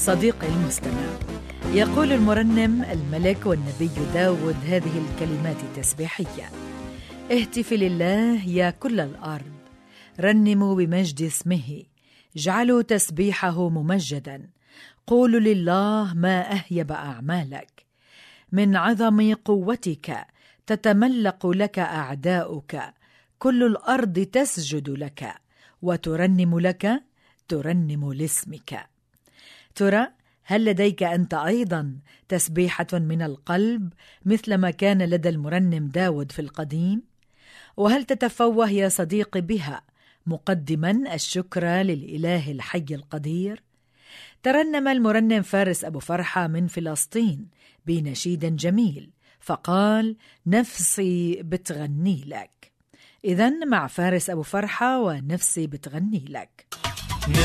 صديقي المستمع، يقول المرنم الملك والنبي داود هذه الكلمات التسبيحية: اهتف لله يا كل الأرض، رنموا بمجد اسمه، اجعلوا تسبيحه ممجدا، قولوا لله ما أهيب أعمالك. من عظم قوتك تتملق لك أعداؤك، كل الأرض تسجد لك وترنم لك، ترنم لاسمك. ترى هل لديك أنت أيضا تسبيحة من القلب مثلما كان لدى المرنم داود في القديم؟ وهل تتفوه يا صديقي بها مقدما الشكر للإله الحي القدير؟ ترنم المرنم فارس أبو فرحة من فلسطين بنشيد جميل، فقال: نفسي بتغني لك. إذن مع فارس أبو فرحة ونفسي بتغني لك.